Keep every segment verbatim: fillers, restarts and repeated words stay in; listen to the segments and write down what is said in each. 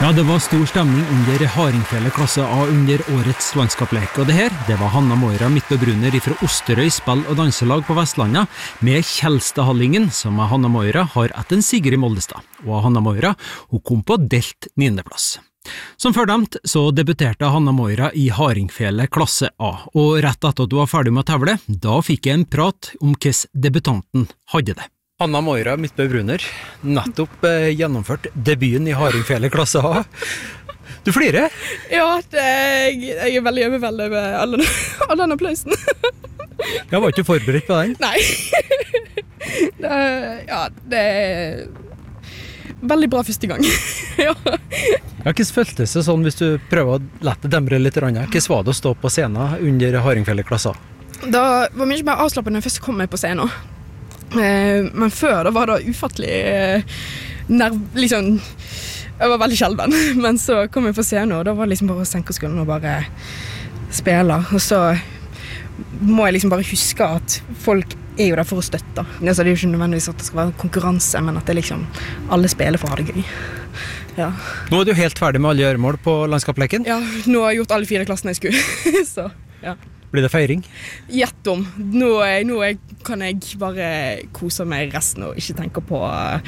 Ja, det var stor stemning under Hardingfjellet klasse A under årets landskapslek, og det her, det var Hanna Moira Midtbø-Brunner fra Osterøy spill- og danselag på Vestlandet, med Kjelstadhallingen, som Hanna Moira har etter Sigrid Moldestad. Og Hanna Moira, hun kom på delt niendeplass. Som fordømt så debuterte Hanna Moira i Hardingfjellet klasse A, og rett etter at hun var ferdig med å tevle, da fikk jeg en prat om hvordan debutanten hadde det. Hanna Moira Midtbø-Brunner, nettopp eh, gjennomført debuten i Hardingfjellet klasse A. Du flirer? Ja, det, jeg, jeg er veldig overveldet med all, all den applausen. Jeg var ikke forberedt på den. Nei. Det, ja, det er veldig bra første gang. Ja. Ja, hvordan føltes det sånn hvis du prøver å lette demre litt? Hvordan var det å stå på scenen under Hardingfjellet klasse A? Det var mye mer avslappende når jeg først kom på scenen. Men før da var det ufattelig nerv, liksom, jeg var veldig skjelven, men så kom jeg på scenen, og da var det liksom bare å senke skulderen og bare spille, og så må jeg liksom bare huske at folk er jo der for å støtte. Det er jo ikke nødvendigvis at det skal være konkurranse, men at det liksom, alle spiller for å ha det gøy. Ja. Nå er du helt ferdig med alle gjøremål på landskapsleken? Ja, nå har jeg gjort alle fire klassene jeg skulle, så ja. Blir det feiring? Gjett om. Nå, nå kan jeg bare kose meg resten og ikke tenke på uh,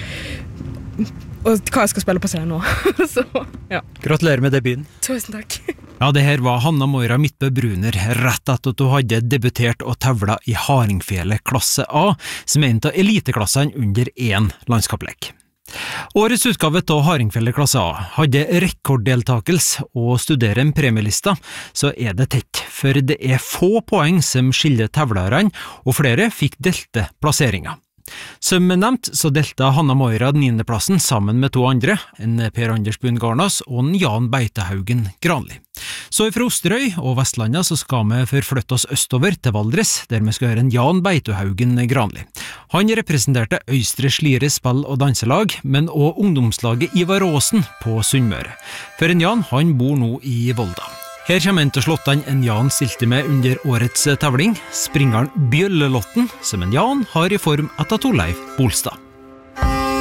hva jeg skal spille på scenen nå. Så, ja. Gratulerer med debuten. Tusen takk. Ja, det her var Hanna Moira Midtbø-Brunner rett etter at hun hadde debutert og tevla i Hardingfjellet klasse A, som er en av eliteklassene under én landskapslek. Årets utgave av Hardingfjellet klasse A hadde rekorddeltakelse, og studerer en premielista, så er det tett, for det er få poeng som skiller tevlerne, og flere fikk delte plasseringer. Som nevnt så delte Hanna Moira niendeplassen sammen med to andre, en Per Anders Bund Garnas og en Jan Beitehaugen Granli. Så fra Osterøy og Vestlandet så skal vi forflytte oss østover til Valdres, der vi skal høre en Jan Beitehaugen Granli. Han representerte Øystre Slidre spill- og danselag, men også ungdomslaget Ivar Aasen på Sunnmøre. For en Jan, han bor nå i Volda. Her kommer en til slåttene en Jan stilte med under årets tevling, springeren Bjøllelotten, som en Jan har i form etter Torleif Bolstad.